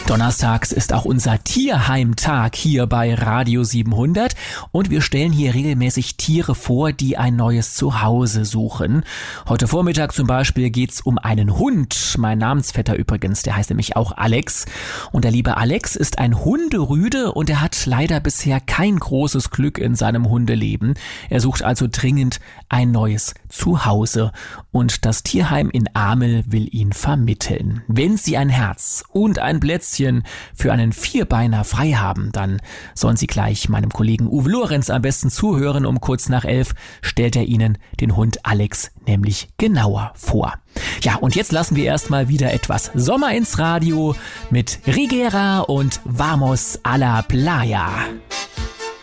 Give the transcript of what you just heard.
Donnerstags ist auch unser Tierheimtag hier bei Radio 700 und wir stellen hier regelmäßig Tiere vor, die ein neues Zuhause suchen. Heute Vormittag zum Beispiel geht's um einen Hund. Mein Namensvetter übrigens, der heißt nämlich auch Alex. Und der liebe Alex ist ein Hunderüde und er hat leider bisher kein großes Glück in seinem Hundeleben. Er sucht also dringend ein neues Zuhause und das Tierheim in Amel will ihn vermitteln. Wenn Sie ein Herz und ein Plätzchen für einen Vierbeiner frei haben, dann sollen Sie gleich meinem Kollegen Uwe Lorenz am besten zuhören. Um kurz nach 11 stellt er Ihnen den Hund Alex nämlich genauer vor. Ja, und jetzt lassen wir erstmal wieder etwas Sommer ins Radio mit Rigera und Vamos a la Playa.